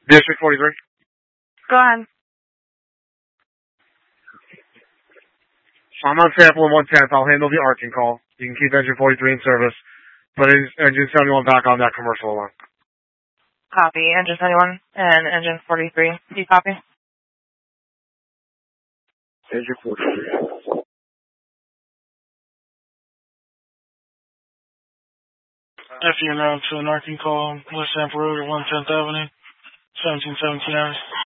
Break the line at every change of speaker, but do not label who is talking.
District 43.
Go ahead.
I'm on sample in 110th. I'll handle the arcing call. You can keep engine 43 in service, but engine 71 back on that commercial alarm.
Copy. Engine 71 and engine 43. Do you copy?
Engine 43.
After you're now to an arcing call, West Sample Road at 110th Avenue, 1717 hours.